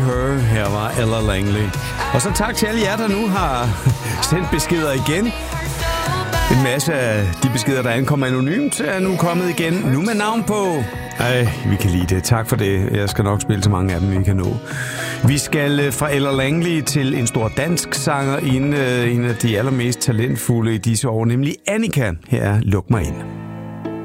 Her. Her var Ella Langley. Og så tak til alle jer, der nu har sendt beskeder igen. En masse af de beskeder, der ankommer anonymt, er nu kommet igen. Nu med navn på. Vi kan lide det. Tak for det. Jeg skal nok spille så mange af dem, vi kan nå. Vi skal fra Ella Langley til en stor dansk sanger, en af de allermest talentfulde i disse år, nemlig Annika. Her er Luk mig ind.